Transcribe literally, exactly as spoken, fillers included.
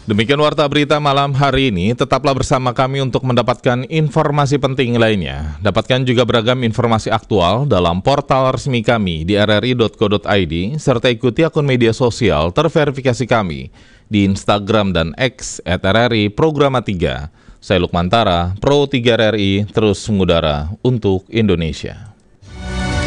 Demikian Warta Berita malam hari ini. Tetaplah bersama kami untuk mendapatkan informasi penting lainnya. Dapatkan juga beragam informasi aktual dalam portal resmi kami di r r i dot co dot i d serta ikuti akun media sosial terverifikasi kami di Instagram dan X at r r i programa tiga. Saya Lukman Tara, Pro tiga R R I, terus mengudara untuk Indonesia.